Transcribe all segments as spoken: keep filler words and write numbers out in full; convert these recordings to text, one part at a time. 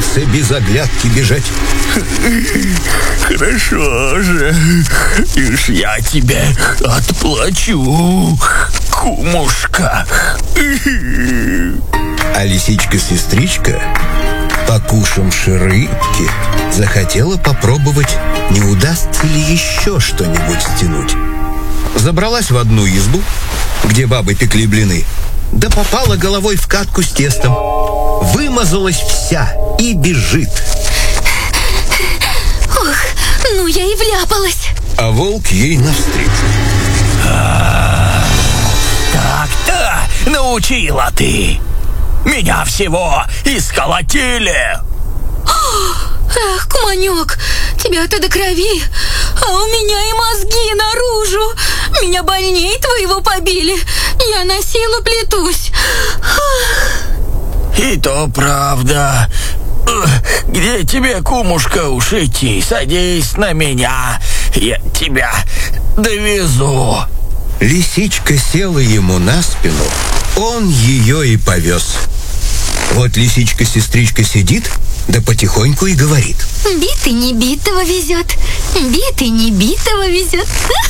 придется без оглядки бежать. Хорошо же, ишь я тебе отплачу, кумушка. А лисичка-сестричка, покушавши рыбки, захотела попробовать, не удастся ли еще что-нибудь стянуть. Забралась в одну избу, где бабы пекли блины, да попала головой в катку с тестом. Вымазалась вся и бежит. Ох, ну я и вляпалась. А волк ей навстречу. Так-то научила ты. Меня всего исколотили. Ах, куманек, тебя-то до крови, а у меня и мозги наружу. Меня больней твоего побили. Я на силу плетусь. И то правда. Где тебе, кумушка, уж идти? Садись на меня, я тебя довезу. Лисичка села ему на спину, он ее и повез. Вот лисичка-сестричка сидит, да потихоньку и говорит: битый не битого везет, битый не битого везет.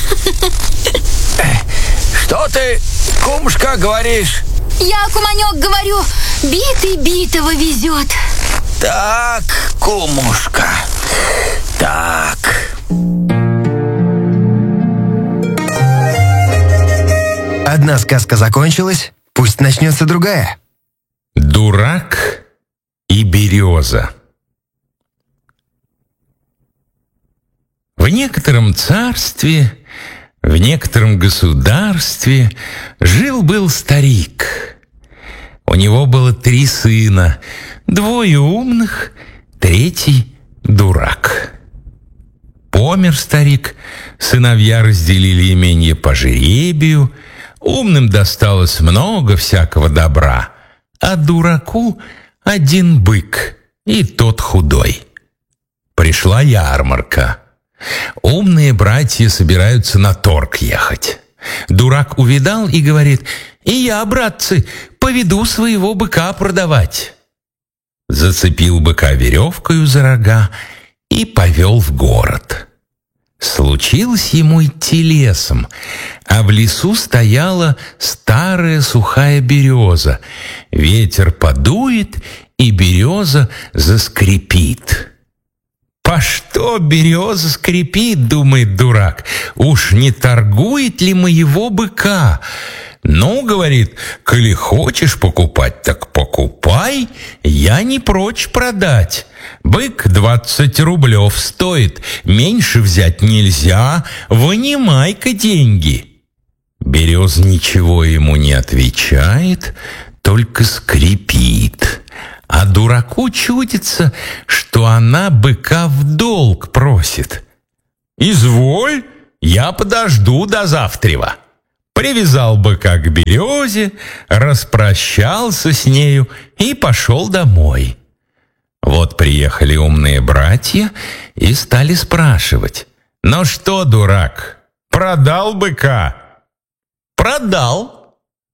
Что ты, кумушка, говоришь? Я, куманек, говорю, битый битого везет. Так, кумушка, так. Одна сказка закончилась, пусть начнется другая. Дурак и береза. В некотором царстве, в некотором государстве жил-был старик. У него было три сына, двое умных, третий дурак. Помер старик, сыновья разделили имение по жребию, умным досталось много всякого добра, а дураку один бык, и тот худой. Пришла ярмарка. Умные братья собираются на торг ехать. Дурак увидал и говорит: «И я, братцы, поведу своего быка продавать». Зацепил быка веревкою за рога и повел в город. Случилось ему идти лесом, а в лесу стояла старая сухая береза. Ветер подует, и береза заскрипит. «По что береза скрипит?» — думает дурак. «Уж не торгует ли моего быка?» «Ну, — говорит, — коли хочешь покупать, так покупай, я не прочь продать. Бык двадцать рублев стоит, меньше взять нельзя, вынимай-ка деньги». Береза ничего ему не отвечает, только скрипит. А дураку чудится, что она быка в долг просит. «Изволь, я подожду до завтрева». Привязал быка к березе, распрощался с нею и пошел домой. Вот приехали умные братья и стали спрашивать: «Ну что, дурак, продал быка?» «Продал».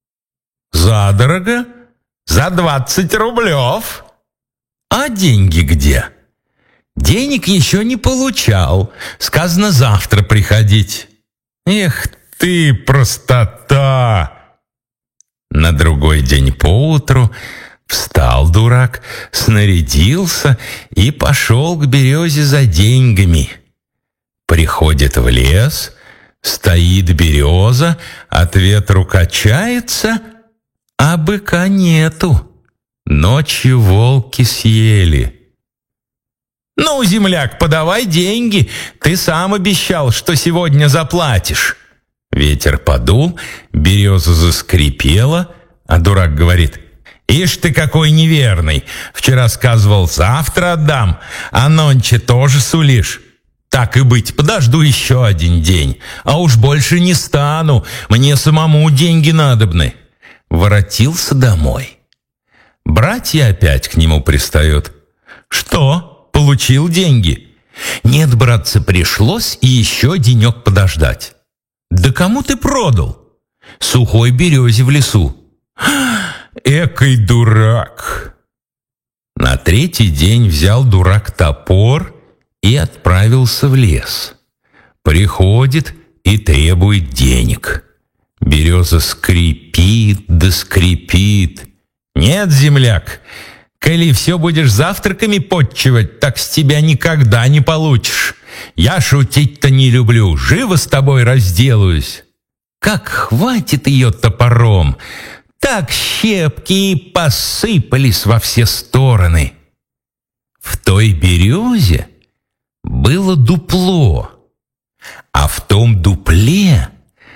«Задорого? За двадцать рублев». «А деньги где?» «Денег еще не получал. Сказано завтра приходить». «Эх ты, простота!» На другой день поутру встал дурак, снарядился и пошел к березе за деньгами. Приходит в лес, стоит береза, от ветру качается, а быка нету. Ночью волки съели. «Ну, земляк, подавай деньги, ты сам обещал, что сегодня заплатишь». Ветер подул, береза заскрипела, а дурак говорит: «Ишь ты какой неверный! Вчера сказывал, завтра отдам, а нонче тоже сулишь. Так и быть, подожду еще один день, а уж больше не стану, мне самому деньги надобны». Воротился домой. Братья опять к нему пристают: «Что, получил деньги?» «Нет, братцы, пришлось и еще денек подождать». «Да кому ты продал?» «Сухой березе в лесу». «Экой дурак!» На третий день взял дурак топор и отправился в лес. Приходит и требует денег. Береза скрипит да скрипит. «Нет, земляк, коли все будешь завтраками подчивать, так с тебя никогда не получишь. Я шутить-то не люблю, живо с тобой разделаюсь». Как хватит ее топором, так щепки и посыпались во все стороны. В той березе было дупло, а в том дупле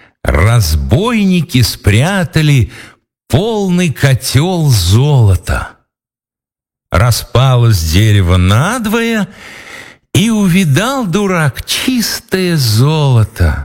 разбойники спрятали полный котел золота. Распалось дерево надвое, и увидал дурак чистое золото.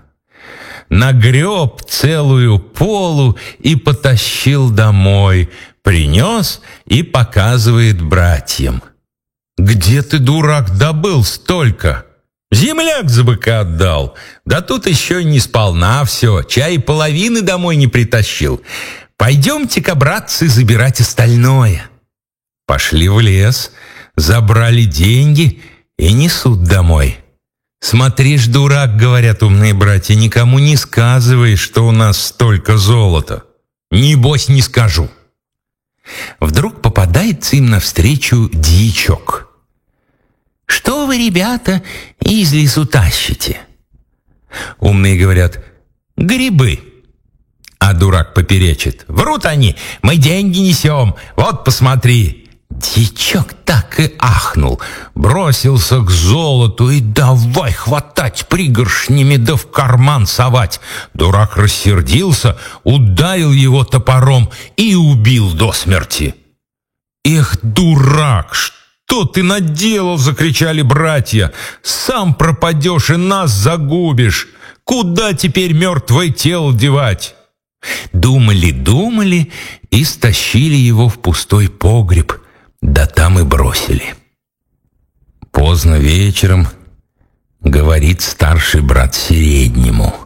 Нагреб целую полу и потащил домой, принес и показывает братьям. «Где ты, дурак, добыл столько? Земляк за быка отдал. Да тут еще не сполна все, чай половины домой не притащил. Пойдемте-ка, братцы, забирать остальное». Пошли в лес, забрали деньги и несут домой. «Смотришь, дурак, — говорят умные братья, — никому не сказывай, что у нас столько золота. Небось, не скажу». Вдруг попадается им навстречу дьячок. «Что вы, ребята, из лесу тащите?» Умные говорят: «Грибы». А дурак поперечит: «Врут они, мы деньги несем, вот посмотри». Дьячок так и ахнул, бросился к золоту и давай хватать пригоршнями да в карман совать. Дурак рассердился, ударил его топором и убил до смерти. «Эх, дурак, что ты наделал?» — закричали братья. «Сам пропадешь и нас загубишь. Куда теперь мертвое тело девать?» Думали, думали и стащили его в пустой погреб, да там и бросили. Поздно вечером говорит старший брат среднему: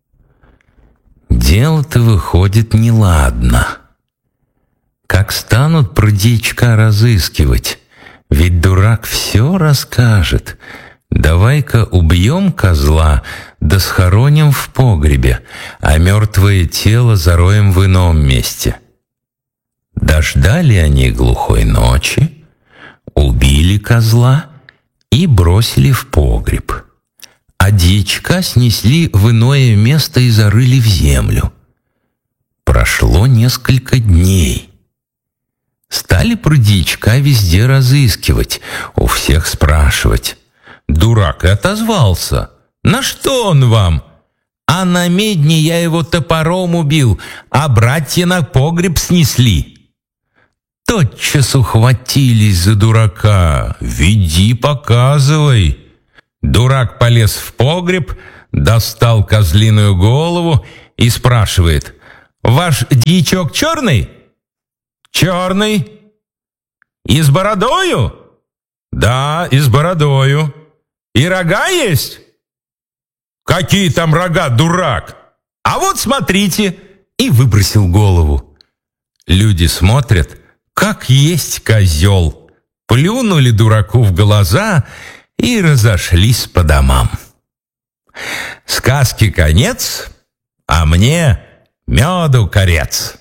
«Дело-то выходит неладно. Как станут про дьячка разыскивать, ведь дурак все расскажет. Давай-ка убьем козла, да схороним в погребе, а мертвое тело зароем в ином месте». Дождали они глухой ночи, убили козла и бросили в погреб. А дьячка снесли в иное место и зарыли в землю. Прошло несколько дней. Стали про дьячка везде разыскивать, у всех спрашивать. Дурак и отозвался: «На что он вам? А на медне я его топором убил, а братья на погреб снесли». Тотчас ухватились за дурака: «Веди, показывай». Дурак полез в погреб, достал козлиную голову и спрашивает: «Ваш дьячок черный?» «Черный». «И с бородою?» «Да, и с бородою». «И рога есть?» «Какие там рога, дурак? А вот смотрите!» И выбросил голову. Люди смотрят, как есть козел. Плюнули дураку в глаза и разошлись по домам. Сказки конец, а мне меду корец.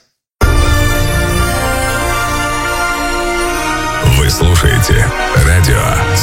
Вы слушаете радио